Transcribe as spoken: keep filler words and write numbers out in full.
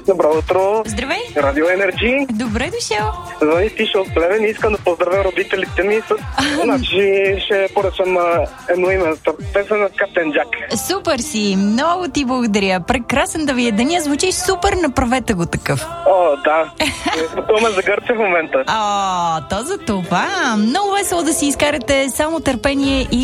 Добро утро. Здравей. Радио Енерджи. Добре дошъл. Звъни Тиша от Плевен и искам да поздравя родителите ми с... Значи ще поръчам едно име за песен на Каптен Джак. Супер си, много ти благодаря. Прекрасен да ви е деня, звучиш супер, направете го такъв. О, да. Пътуваме за Гърция в момента. О, то за това. Много весело да си изкарате, само търпение и